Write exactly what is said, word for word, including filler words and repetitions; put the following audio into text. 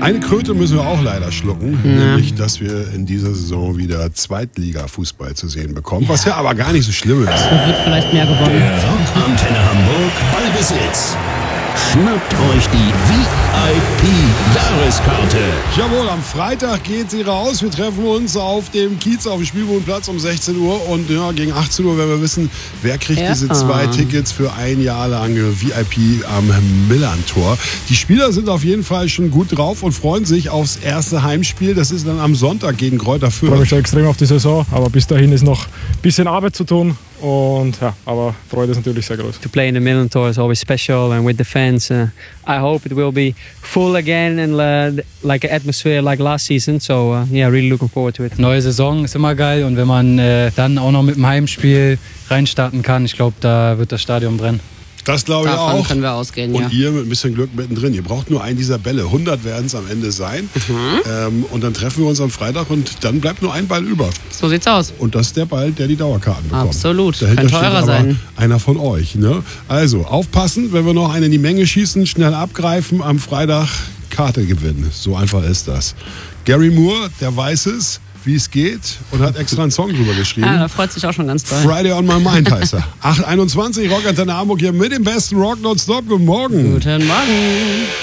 Eine Kröte müssen wir auch leider schlucken, ja. nämlich, dass wir in dieser Saison wieder Zweitliga-Fußball zu sehen bekommen, ja. was ja aber gar nicht so schlimm ist. Da wird vielleicht mehr gewonnen. Der Rockantenne Hamburg Ballbesitz. Schnappt euch die V I P-Jahreskarte. Jawohl, am Freitag geht sie raus. Wir treffen uns auf dem Kiez auf dem Spielbodenplatz um sechzehn Uhr und ja, gegen achtzehn Uhr werden wir wissen, wer kriegt ja. diese zwei Tickets für ein Jahr lang V I P am Millern-Tor. Die Spieler sind auf jeden Fall schon gut drauf und freuen sich aufs erste Heimspiel. Das ist dann am Sonntag gegen Greuther Fürth. Ich freue mich schon extrem auf die Saison, aber bis dahin ist noch ein bisschen Arbeit zu tun. Und ja, aber Freude ist natürlich sehr groß. To play in the Millern-Tor is always special, and with the fans, uh, I hope it will be full again and uh, like an atmosphere like last season. So uh, yeah, really looking forward to it. Neue Saison ist immer geil und wenn man äh, dann auch noch mit dem Heimspiel reinstarten kann, ich glaube, da wird das Stadion brennen. Das glaube ich Davon auch. können wir ausgehen, und ja. ihr mit ein bisschen Glück mittendrin. Ihr braucht nur einen dieser Bälle. hundert werden es am Ende sein. Mhm. Ähm, und dann treffen wir uns am Freitag und dann bleibt nur ein Ball über. So sieht's aus. Und das ist der Ball, der die Dauerkarten bekommt. Absolut. Dahinter Kann steht teurer aber sein. einer von euch. Ne? Also aufpassen, wenn wir noch einen in die Menge schießen, schnell abgreifen, am Freitag Karte gewinnen. So einfach ist das. Gary Moore, der weiß es, wie es geht und hat extra einen Song drüber geschrieben. Ja, da freut sich auch schon ganz doll. Friday on my mind heißt er. acht einundzwanzig, Rockantenne Hamburg hier mit dem besten Rock nonstop. Guten Morgen. Guten Morgen.